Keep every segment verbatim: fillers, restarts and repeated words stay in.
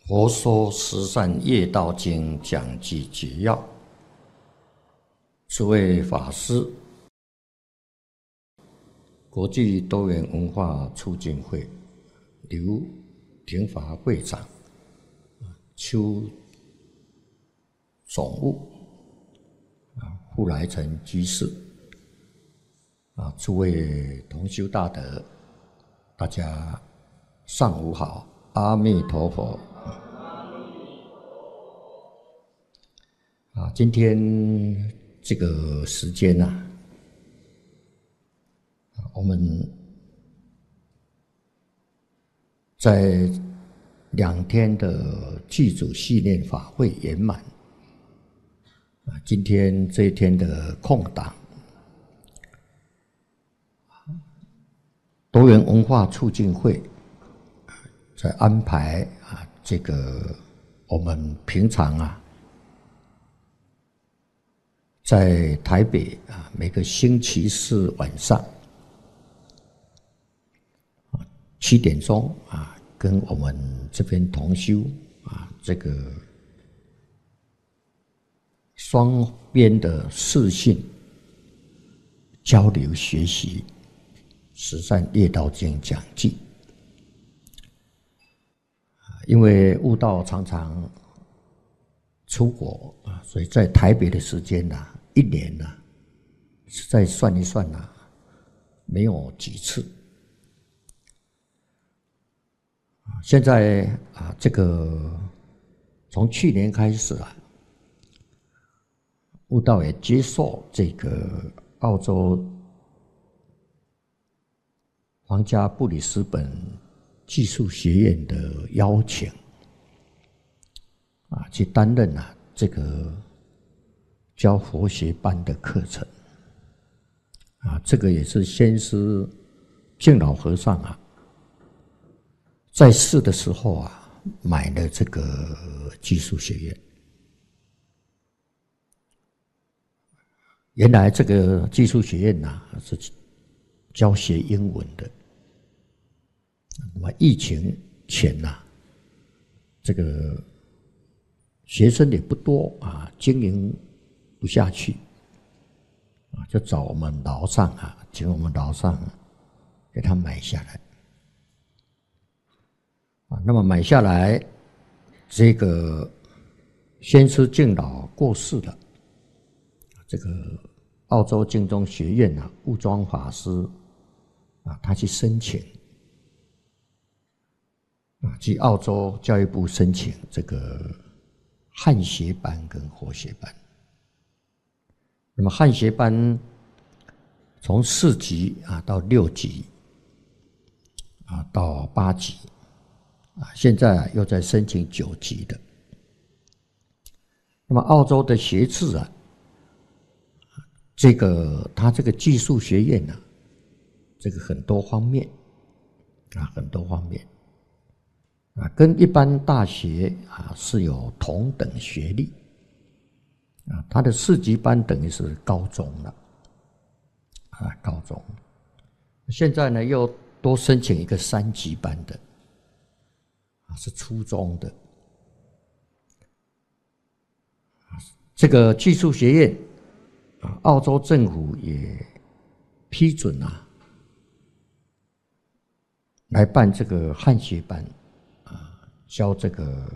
佛说十善业道经讲记解要，诸位法师，国际多元文化促进会刘廷华会长、邱总务、傅来成居士，啊，诸位同修大德，大家上午好，阿弥陀佛。啊，今天这个时间呢、啊，我们在两天的祭祖系列法会圆满。啊，今天这一天的空档，多元文化促进会在安排啊，这个我们平常啊。在台北啊，每个星期四晚上七点钟啊，跟我们这边同修啊，这个双边的视讯交流学习十善业道经讲记。因为悟道常常出国啊，所以在台北的时间呐、啊，一年呐、啊，再算一算呐、啊，没有几次。现在啊，这个从去年开始啊，悟道也接受这个澳洲皇家布里斯本技术学院的邀请。啊，去担任啊这个教佛学班的课程，啊，这个也是先师净老和尚啊在世的时候啊买了这个技术学院。原来这个技术学院呐、啊、是教学英文的，那么疫情前呐、啊，这个学生也不多啊，经营不下去啊，就找我们楼上啊，请我们楼上给他买下来啊。那么买下来，这个先师净老过世了，这个澳洲净宗学院啊，悟庄法师啊，他去申请啊，去澳洲教育部申请这个汉学班跟佛学班。那么汉学班从四级啊到六级啊到八级啊，现在又在申请九级的。那么澳洲的学制啊，这个他这个技术学院呢、啊，这个很多方面啊，很多方面。啊，跟一般大学啊是有同等学历，啊，他的四级班等于是高中了，啊，高中。现在呢又多申请一个三级班的，啊，是初中的。这个技术学院，啊，澳洲政府也批准啊，来办这个汉学班。教这个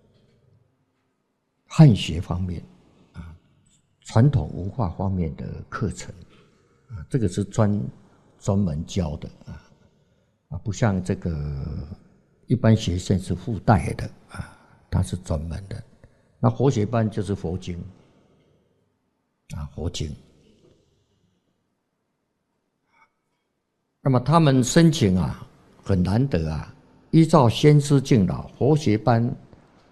汉学方面啊，传统文化方面的课程啊，这个是专专门教的啊啊，不像这个一般学生是附带的啊，它是专门的。那佛学班就是佛经啊，佛经。那么他们申请啊，很难得啊。依照先师净老佛学班